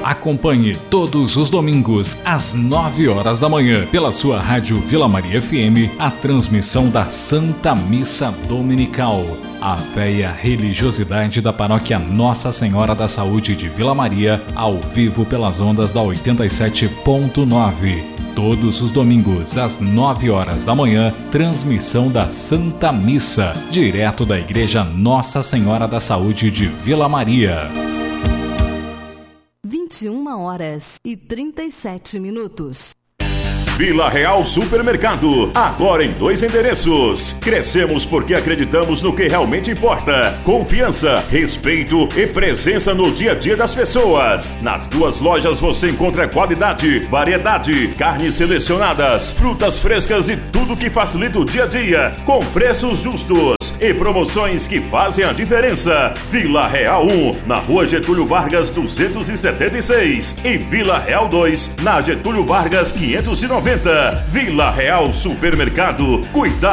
Acompanhe todos os domingos às 9 horas da manhã pela sua rádio Vila Maria FM a transmissão da Santa Missa Dominical. A véia religiosidade da paróquia Nossa Senhora da Saúde de Vila Maria, ao vivo pelas ondas da 87.9. Todos os domingos, às 9 horas da manhã, transmissão da Santa Missa, direto da Igreja Nossa Senhora da Saúde de Vila Maria. 21h37. Vila Real Supermercado, agora em 2 endereços. Crescemos porque acreditamos no que realmente importa: confiança, respeito e presença no dia a dia das pessoas. Nas 2 lojas você encontra qualidade, variedade, carnes selecionadas, frutas frescas e tudo que facilita o dia a dia, com preços justos e promoções que fazem a diferença. Vila Real 1, na Rua Getúlio Vargas 276 e Vila Real 2, na Getúlio Vargas 590. Vila Real Supermercado, cuidar